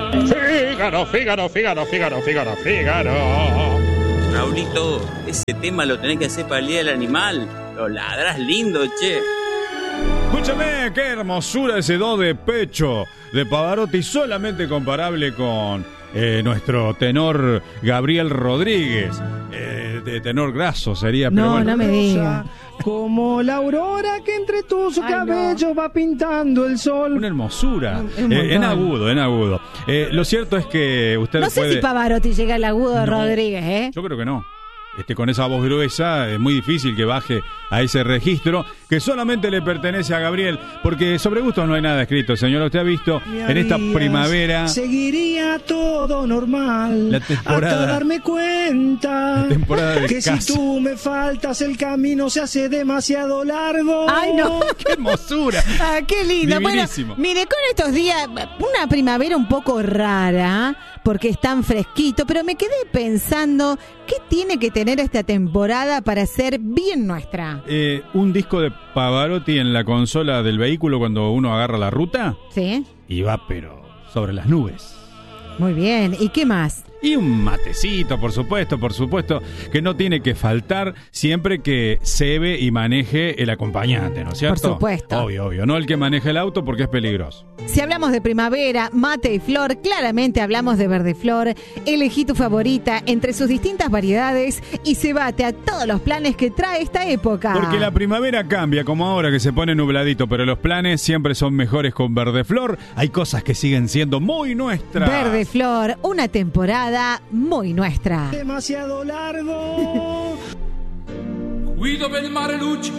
Fígaro, Fígaro, Fígaro, Fígaro, Fígaro, Fígaro. Raulito, ese tema lo tenés que hacer para el Día del Animal. Lo ladrás lindo, che. Escúchame, qué hermosura ese do de pecho de Pavarotti, solamente comparable con nuestro tenor Gabriel Rodríguez. De tenor graso sería, pero No, bueno. no me diga. Como la aurora que entre tus cabellos va pintando el sol. Una hermosura. Un montón. En agudo, en agudo. Lo cierto es que usted No sé puede... si Pavarotti llega al agudo de No, Rodríguez, ¿eh? Yo creo que no. Con esa voz gruesa es muy difícil que baje a ese registro que solamente le pertenece a Gabriel, porque sobre gustos no hay nada escrito, señor. Usted ha visto en esta primavera seguiría todo normal la temporada, hasta darme cuenta la temporada de que casa. si tú me faltas el camino se hace demasiado largo. ¡Ay, no! ¡Qué hermosura! Ah, qué lindo. Divinísimo. Bueno, mire, con estos días, una primavera un poco rara, porque es tan fresquito, pero me quedé pensando, ¿qué tiene que tener esta temporada para ser bien nuestra? Un disco de Pavarotti en la consola del vehículo cuando uno agarra la ruta Sí, y va, pero sobre las nubes. muy bien. ¿Y qué más? Y un matecito, por supuesto, que no tiene que faltar siempre que cebe y maneje el acompañante, ¿no es cierto? Por supuesto. Obvio, no el que maneje el auto porque es peligroso. Si hablamos de primavera, mate y flor, claramente hablamos de verdeflor. Elegí tu favorita entre sus distintas variedades y cebate a todos los planes que trae esta época. Porque la primavera cambia, como ahora que se pone nubladito, pero los planes siempre son mejores con verdeflor. Hay cosas que siguen siendo muy nuestras. Verdeflor, una temporada muy nuestra. Demasiado largo. Guido per il mare luce